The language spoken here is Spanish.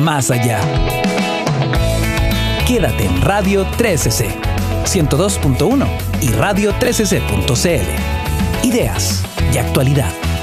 más allá. Quédate en Radio 13C, 102.1 y radio13c.cl. Ideas y actualidad.